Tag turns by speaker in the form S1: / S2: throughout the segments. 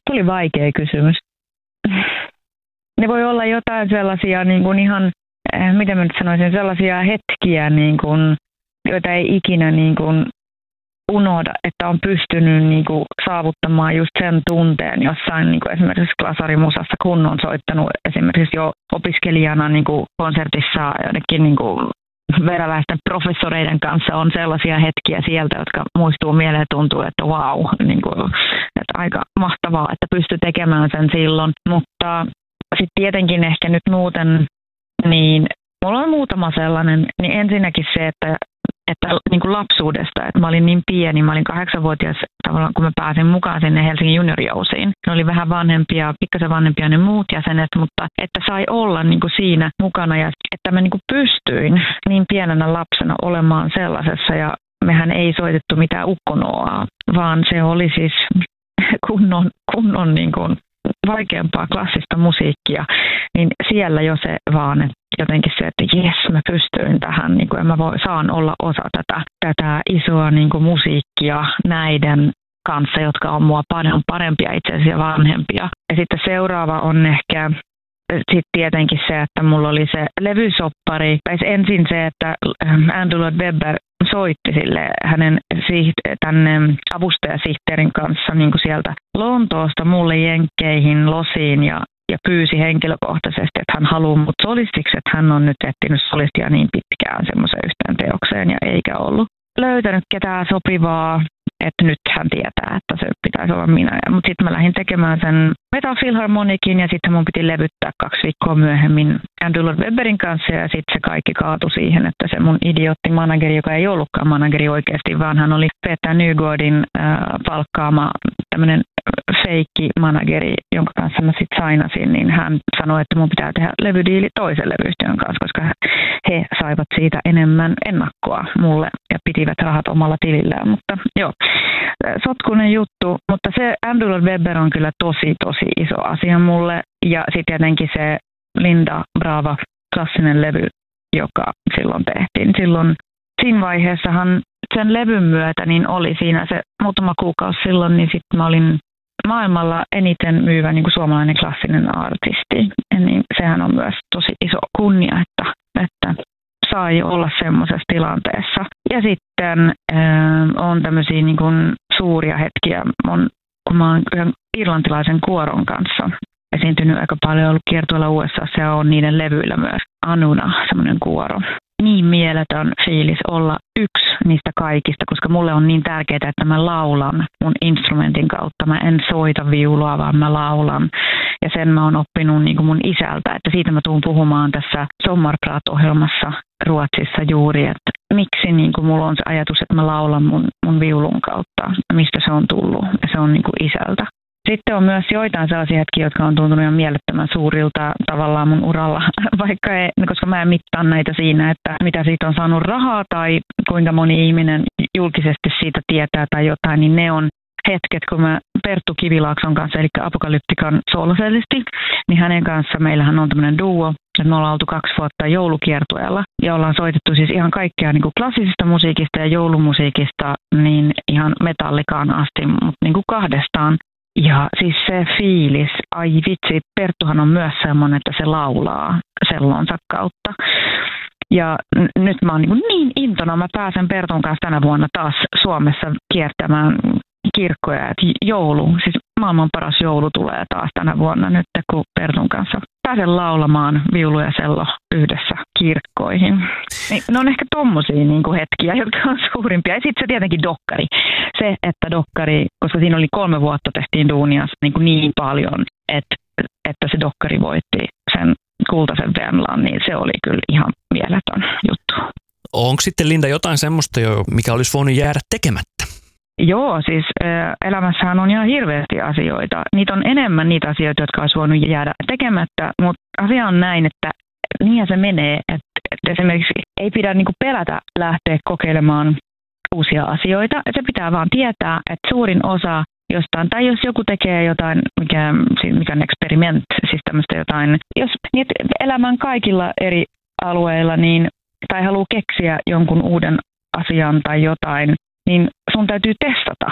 S1: Tuli vaikea kysymys. Ne voi olla jotain sellaisia niin kuin ihan, miten mä nyt sanoisin, sellaisia hetkiä, niin kuin, joita ei ikinä niin kuin unohda, että on pystynyt niin kuin saavuttamaan just sen tunteen jossain niin kuin esimerkiksi glasarimusassa, kun on soittanut esimerkiksi jo opiskelijana niin kuin konsertissa jonnekin niin kuin venäläisten professoreiden kanssa on sellaisia hetkiä sieltä, jotka muistuu mieleen ja tuntuu, että vau, niin kuin, että aika mahtavaa, että pystyy tekemään sen silloin. Mutta sitten tietenkin ehkä nyt muuten, niin mulla on muutama sellainen, niin ensinnäkin se, että niin kuin lapsuudesta, että mä olin niin pieni, mä olin 8-vuotias tavallaan, kun mä pääsin mukaan sinne Helsingin juniorijousiin. Ne oli vähän vanhempia, pikkasen vanhempia ne muut jäsenet, mutta että sai olla niin kuin siinä mukana ja että mä niin kuin pystyin niin pienenä lapsena olemaan sellaisessa ja mehän ei soitettu mitään ukkonoaa, vaan se oli siis kunnon niin kuin vaikeampaa klassista musiikkia, niin siellä jo se vaan, että jotenkin se, että jes, mä pystyin tähän, niin kuin, mä saan olla osa tätä isoa niin kuin musiikkia näiden kanssa, jotka on mua paljon parempia itse asiassa vanhempia. Ja sitten seuraava on ehkä sitten tietenkin se, että mulla oli se levysoppari, tai ensin se, että Andrew Lloyd Webber soitti sille hänen tänne avustajasihteerin kanssa niin kuin sieltä Lontoosta mulle jenkkeihin, losiin ja pyysi henkilökohtaisesti, että hän haluaa mut solistiksi, että hän on nyt etsinyt solistia niin pitkään semmoiseen yhteen teokseen ja eikä ollut löytänyt ketään sopivaa, että nyt hän tietää, että se pitäisi olla minä. Mutta sitten mä lähdin tekemään sen Metal Philharmonicin ja sitten mun piti levyttää 2 viikkoa myöhemmin Andrew Lloyd Webberin kanssa ja sitten se kaikki kaatui siihen, että se mun idiootti manageri, joka ei ollutkaan manageri oikeasti, vaan hän oli Peter Nygårdin palkkaama tämmöinen feikki manageri, jonka kanssa mä sitten sainasin, niin hän sanoi, että mun pitää tehdä levydiili toisen levyyhtiön kanssa, koska he saivat siitä enemmän ennakkoa mulle ja pitivät rahat omalla tilillään, mutta joo, sotkunen juttu, mutta se Andrew Lloyd Webber on kyllä tosi iso asia mulle ja sitten tietenkin se Linda Brava klassinen levy, joka silloin tehtiin. Silloin siinä vaiheessahan sen levyn myötä niin oli siinä se muutama kuukausi silloin, niin sitten mä olin maailmalla eniten myyvä niin kuin suomalainen klassinen artisti. Ja niin sehän on myös tosi iso kunnia, että sai olla semmoisessa tilanteessa. Ja sitten on tämmöisiä niin kuin suuria hetkiä, kun mä oon yhden irlantilaisen kuoron kanssa esiintynyt aika paljon, ollut kiertueella USAssa ja on niiden levyillä myös Anuna, semmoinen kuoro. Niin mieletön fiilis olla yksi niistä kaikista, koska mulle on niin tärkeää, että mä laulan mun instrumentin kautta. Mä en soita viulua, vaan mä laulan. Ja sen mä oon oppinut niin kuin mun isältä, että siitä mä tuun puhumaan tässä Sommarprat-ohjelmassa Ruotsissa juuri, että miksi niin kuin mulla on se ajatus, että mä laulan mun viulun kautta, mistä se on tullut. Ja se on niin kuin isältä. Sitten on myös joitain sellaisia hetkiä, jotka on tuntunut ihan mielettömän suurilta tavallaan mun uralla, vaikka ei, koska mä en mittaa näitä siinä, että mitä siitä on saanut rahaa tai kuinka moni ihminen julkisesti siitä tietää tai jotain, niin ne on hetket, kun mä Perttu Kivilaakson kanssa, eli Apokalyptikan sooloselisti, niin hänen kanssa meillähän on tämmöinen duo, että me ollaan oltu 2 vuotta joulukiertueella ja ollaan soitettu siis ihan kaikkea niin kuin klassisesta musiikista ja joulumusiikista niin ihan metallikaan asti, mutta niin kuin kahdestaan. Ja siis se fiilis, ai vitsi, Perttuhan on myös semmoinen, että se laulaa sellonsa kautta. Ja nyt mä oon niin intona, mä pääsen Pertun kanssa tänä vuonna taas Suomessa kiertämään kirkkoja, että siis maailman paras joulu tulee taas tänä vuonna nyt, kun Pertun kanssa pääsen laulamaan viulu ja sello yhdessä kirkkoihin. Niin, ne on ehkä tommosia niin kuin hetkiä, jotka on suurimpia. Ja sitten se tietenkin dokkari. Se, että dokkari, koska siinä oli 3 vuotta tehtiin duunia niin paljon, että se dokkari voitti sen kultaisen Venlan, niin se oli kyllä ihan mieletön juttu.
S2: Onko sitten, Linda, jotain semmoista, mikä olisi voinut jäädä tekemättä?
S1: Joo, siis elämässähän on ihan hirveästi asioita. Niitä on enemmän niitä asioita, jotka olisi voinut jäädä tekemättä, mutta asia on näin, että niinhän se menee, että esimerkiksi ei pidä niinku pelätä lähteä kokeilemaan uusia asioita. Se pitää vaan tietää, että suurin osa jostain, tai jos joku tekee jotain, mikä on experiment, siis tämmöistä jotain, jos niin elämän kaikilla eri alueilla, niin, tai haluaa keksiä jonkun uuden asian tai jotain, niin sun täytyy testata.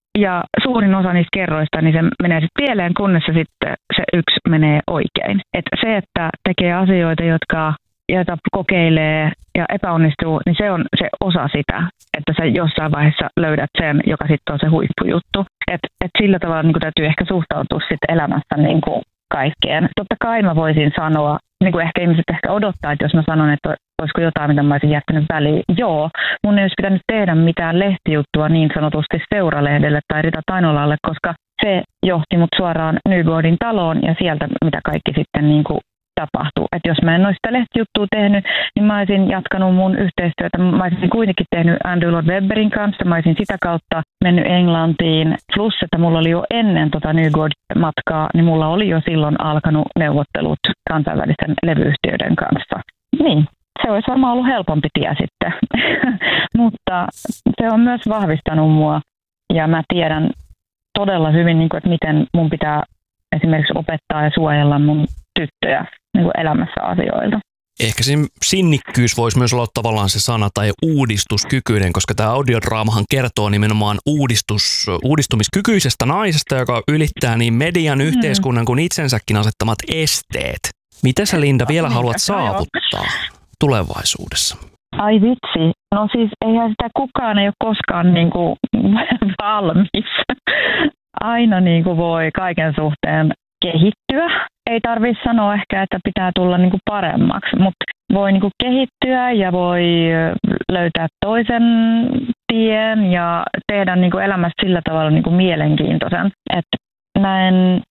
S1: Ja suurin osa niistä kerroista, niin se menee sitten pieleen, kunnes sitten se yksi menee oikein. Että se, että tekee asioita, joita kokeilee ja epäonnistuu, niin se on se osa sitä, että sä jossain vaiheessa löydät sen, joka sitten on se huippujuttu. Et sillä tavalla niin täytyy ehkä suhtautua sitten elämässä niin kuin kaikkeen. Totta kai mä voisin sanoa, niin kuin ehkä ihmiset ehkä odottaa, että jos mä sanon, että olisiko jotain, mitä mä olisin jättänyt väliin. Joo, mun ei olisi pitänyt tehdä mitään lehtijuttua niin sanotusti Seuralehdelle tai Rita Tainolalle, koska se johti mut suoraan Nygårdin taloon ja sieltä mitä kaikki sitten niin kuin tapahtuu. Että jos mä en olisi sitä lehtijuttua tehnyt, niin mä olisin jatkanut mun yhteistyötä. Mä olisin kuitenkin tehnyt Andrew Lloyd Webberin kanssa. Mä olisin sitä kautta mennyt Englantiin. Plus, että mulla oli jo ennen Nygård-matkaa, niin mulla oli jo silloin alkanut neuvottelut kansainvälisten levyyhtiöiden kanssa. Niin, se olisi varmaan ollut helpompi tie sitten. Mutta se on myös vahvistanut mua ja mä tiedän todella hyvin, että miten mun pitää esimerkiksi opettaa ja suojella mun tyttöjä elämässä asioilta.
S2: Ehkä sinnikkyys voisi myös olla tavallaan se sana tai uudistuskykyinen, koska tämä audiodraamahan kertoo nimenomaan uudistumiskykyisestä naisesta, joka ylittää niin median, yhteiskunnan kuin itsensäkin asettamat esteet. Mitä sä, Linda, vielä haluat saavuttaa tulevaisuudessa?
S1: Ai vitsi, no siis eihän sitä kukaan ei ole koskaan valmis. Aina voi kaiken suhteen kehittyä. Ei tarvitse sanoa ehkä, että pitää tulla paremmaksi, mutta voi kehittyä ja voi löytää toisen tien ja tehdä elämästä sillä tavalla mielenkiintoisen. Että mä en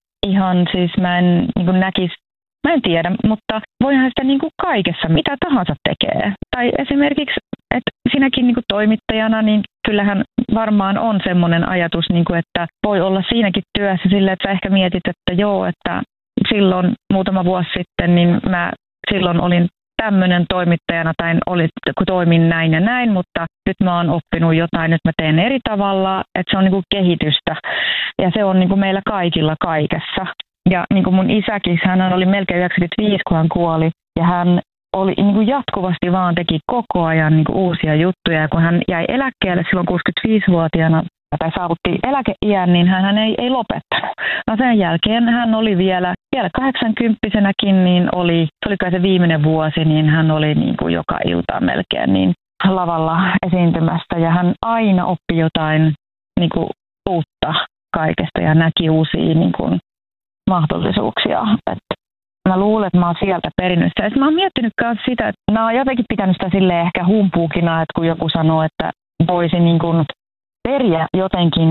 S1: näkisi, mä en tiedä, mutta voihan sitä kaikessa mitä tahansa tekee. Tai esimerkiksi, että sinäkin toimittajana, niin kyllähän varmaan on semmoinen ajatus, että voi olla siinäkin työssä silleen, että sä ehkä mietit, että joo, että silloin muutama vuosi sitten, niin mä silloin olin tämmöinen toimittajana tai kun toimin näin ja näin, mutta nyt mä oon oppinut jotain, nyt mä teen eri tavalla, että se on kehitystä ja se on meillä kaikilla kaikessa. Ja mun isäkin, hän oli melkein 95, kun hän kuoli ja hän oli jatkuvasti vaan teki koko ajan uusia juttuja ja kun hän jäi eläkkeelle silloin 65-vuotiaana, tai saavutti eläkeiän, niin hän ei lopettanut. No sen jälkeen hän oli vielä 80-vuotiaanakin, niin se oli kai se viimeinen vuosi, niin hän oli joka ilta melkein niin lavalla esiintymästä. Ja hän aina oppi jotain uutta kaikesta ja näki uusia mahdollisuuksia. Mä luulen, että mä oon sieltä perinnyt sitä. Mä oon miettinyt myös sitä, että mä oon jotenkin pitänyt sitä silleen ehkä humpuukina, että kun joku sanoo, että voisi periä jotenkin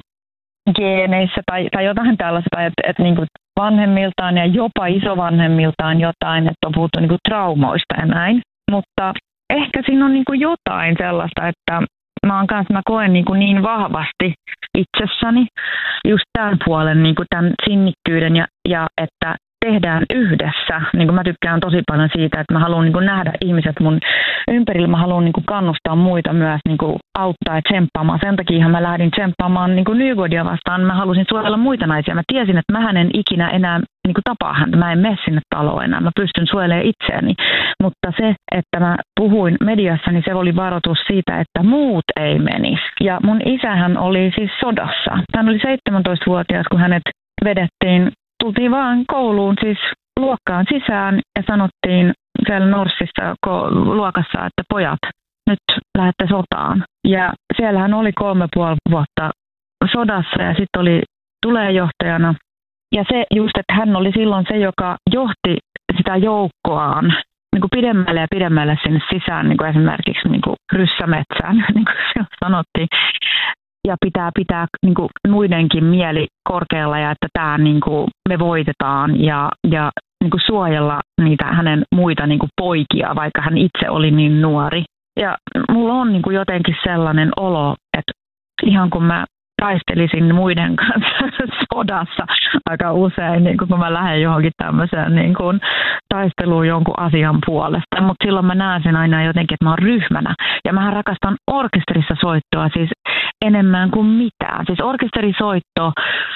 S1: geeneissä tai jotain tällaista, että vanhemmiltaan ja jopa isovanhemmiltaan jotain, että on puhuttu traumoista ja näin. Mutta ehkä siinä on jotain sellaista, että mä koen niin vahvasti itsessäni just tämän puolen, tämän sinnikkyyden ja että tehdään yhdessä. Mä tykkään tosi paljon siitä, että mä haluan nähdä ihmiset mun ympärillä. Mä haluan kannustaa muita myös auttaa ja tsemppaamaan. Sen takia mä lähdin tsemppaamaan Nygårdia vastaan. Mä halusin suojella muita naisia. Mä tiesin, että mähän en ikinä enää tapaa häntä. Mä en mene sinne taloon enää. Mä pystyn suojelemaan itseäni. Mutta se, että mä puhuin mediassa, niin se oli varoitus siitä, että muut ei menisi. Ja mun isähän oli siis sodassa. Hän oli 17-vuotias, kun hänet vedettiin. Tultiin vaan kouluun, siis luokkaan sisään ja sanottiin siellä Norssissa luokassa, että pojat, nyt lähdette sotaan. Ja siellä hän oli 3,5 vuotta sodassa ja sitten oli tuleejohtajana. Ja se just, että hän oli silloin se, joka johti sitä joukkoaan pidemmälle ja pidemmälle sinne sisään, esimerkiksi ryssämetsään, niin kuin sanottiin. Ja pitää muidenkin mieli korkealla ja että tämä me voitetaan ja suojella niitä hänen muita poikia, vaikka hän itse oli niin nuori. Ja mulla on jotenkin sellainen olo, että ihan kun mä taistelisin muiden kanssa sodassa aika usein, kun mä lähden johonkin tämmöiseen taisteluun jonkun asian puolesta. Mutta silloin mä näen sen aina jotenkin, että mä oon ryhmänä. Ja mähän rakastan orkesterissa soittoa siis enemmän kuin mitään. Siis orkesterisoitto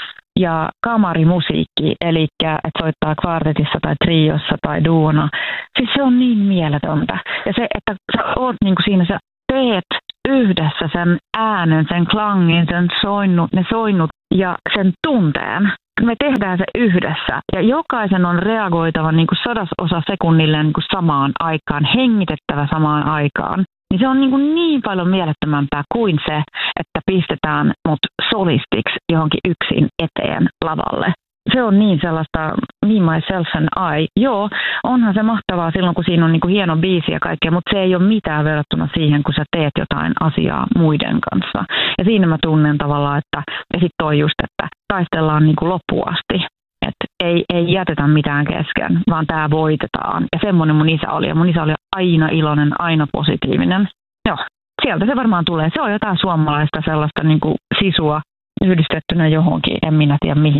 S1: ja kamarimusiikki, eli että soittaa kvartetissa tai triossa tai duona. Siis se on niin mieletöntä. Ja se, että sä oot siinä, sä teet yhdessä sen äänen, sen klangin, ne soinnut ja sen tunteen. Me tehdään se yhdessä ja jokaisen on reagoitava niin kuin 100 sekunnille niin kuin samaan aikaan, hengitettävä samaan aikaan. Niin se on niin paljon mielettömämpää kuin se, että pistetään mut solistiksi johonkin yksin eteen lavalle. Se on niin sellaista me, myself and I. Joo, onhan se mahtavaa silloin, kun siinä on niin kuin hieno biisi ja kaikkea, mutta se ei ole mitään verrattuna siihen, kun sä teet jotain asiaa muiden kanssa. Ja siinä mä tunnen tavallaan, että ja sit toi just, että taistellaan niin kuin loppuun asti. Että ei jätetä mitään kesken, vaan tää voitetaan. Ja semmoinen mun isä oli. Ja mun isä oli aina iloinen, aina positiivinen. Joo, sieltä se varmaan tulee. Se on jotain suomalaista sellaista niin kuin sisua yhdistettynä johonkin, en minä tiedä mihin.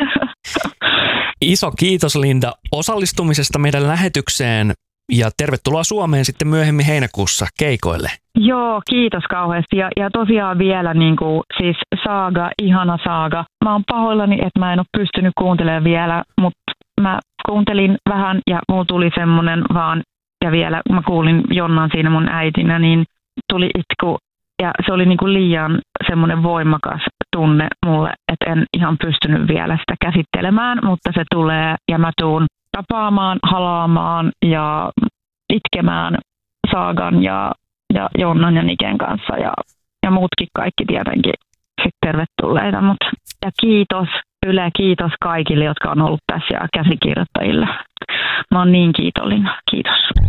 S2: Iso kiitos Linda osallistumisesta meidän lähetykseen ja tervetuloa Suomeen sitten myöhemmin heinäkuussa keikoille.
S1: Joo, kiitos kauheasti ja tosiaan vielä siis Saaga, ihana Saaga. Mä oon pahoillani, että mä en ole pystynyt kuuntelemaan vielä, mutta mä kuuntelin vähän ja mulla tuli semmonen vaan ja vielä mä kuulin Jonnan siinä mun äitinä, niin tuli itku. Ja se oli liian semmoinen voimakas tunne mulle, että en ihan pystynyt vielä sitä käsittelemään, mutta se tulee ja mä tuun tapaamaan, halaamaan ja itkemään Saagan ja Jonnan ja Niken kanssa ja muutkin kaikki tietenkin sit tervetulleita. Ja kiitos Yle, kiitos kaikille, jotka on ollut tässä ja käsikirjoittajille. Mä oon niin kiitollinen. Kiitos.